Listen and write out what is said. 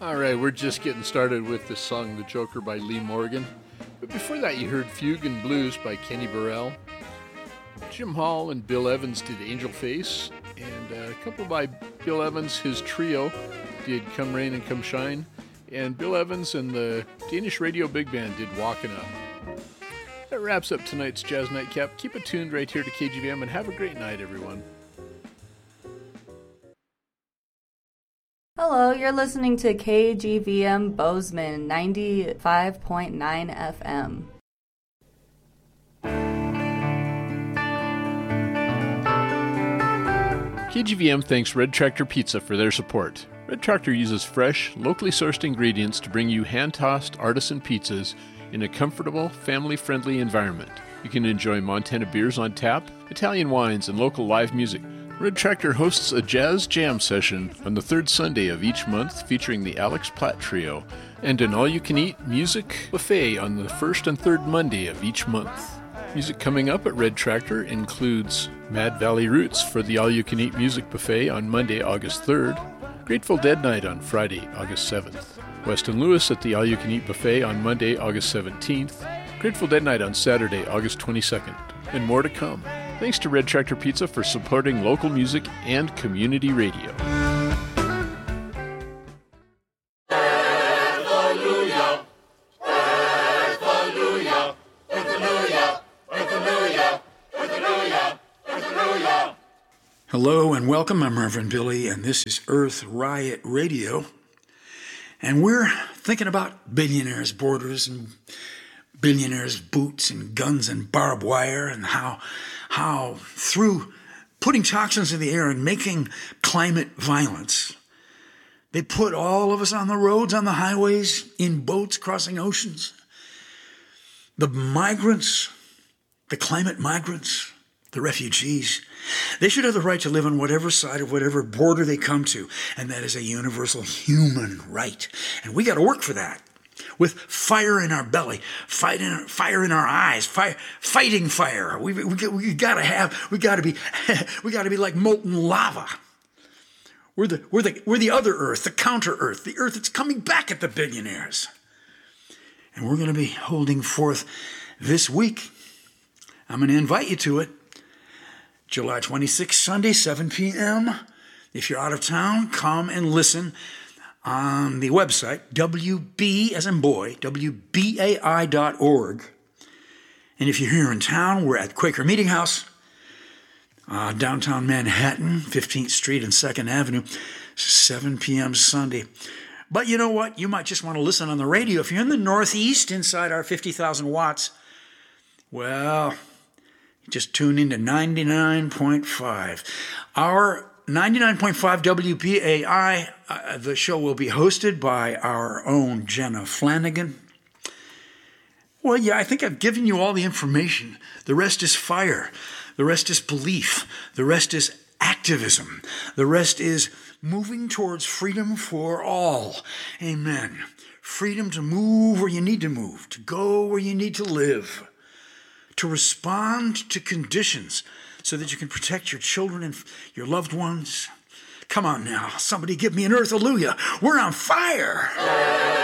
All right, we're just getting started with the song The Joker by Lee Morgan. But before that, you heard Fugue and Blues by Kenny Burrell. Jim Hall and Bill Evans did Angel Face, and a couple by Bill Evans, his trio, did Come Rain and Come Shine, and Bill Evans and the Danish Radio Big Band did Walkin' Up. That wraps up tonight's Jazz Nightcap. Keep it tuned right here to KGVM, and have a great night, everyone. Hello, you're listening to KGVM Bozeman 95.9 FM. KGVM thanks Red Tractor Pizza for their support. Red Tractor uses fresh, locally sourced ingredients to bring you hand-tossed artisan pizzas in a comfortable, family-friendly environment. You can enjoy Montana beers on tap, Italian wines, and local live music. Red Tractor hosts a jazz jam session on the third Sunday of each month featuring the Alex Platt Trio, and an all-you-can-eat music buffet on the first and third Monday of each month. Music coming up at Red Tractor includes Mad Valley Roots for the all-you-can-eat music buffet on Monday, August 3rd, Grateful Dead Night on Friday, August 7th, Weston Lewis at the all-you-can-eat buffet on Monday, August 17th, Grateful Dead Night on Saturday, August 22nd, and more to come. Thanks to Red Tractor Pizza for supporting local music and community radio. Hallelujah! Hallelujah! Hallelujah! Hallelujah! Hallelujah! Hallelujah! Hello and welcome. I'm Reverend Billy, and this is Earth Riot Radio. And we're thinking about billionaires' borders and billionaires' boots and guns and barbed wire, and how through putting toxins in the air and making climate violence, they put all of us on the roads, on the highways, in boats crossing oceans. The migrants, the climate migrants, the refugees, they should have the right to live on whatever side of whatever border they come to, and that is a universal human right. And we got to work for that. With fire in our belly, fire in our eyes, fighting fire. We gotta be like molten lava. We're the other Earth, the counter Earth, the Earth that's coming back at the billionaires. And we're gonna be holding forth this week. I'm gonna invite you to it. July 26th, Sunday, 7 p.m. If you're out of town, come and listen on the website, WB as in boy, WBAI.org. And if you're here in town, we're at Quaker Meeting House, downtown Manhattan, 15th Street and 2nd Avenue, 7 p.m. Sunday. But you know what? You might just want to listen on the radio. If you're in the Northeast, inside our 50,000 watts, well, just tune into 99.5. Our 99.5 WBAI, the show will be hosted by our own Jenna Flanagan. Well, yeah, I think I've given you all the information. The rest is fire. The rest is belief. The rest is activism. The rest is moving towards freedom for all. Amen. Freedom to move where you need to move, to go where you need to live, to respond to conditions so that you can protect your children and your loved ones. Come on now, somebody give me an earth hallelujah. We're on fire.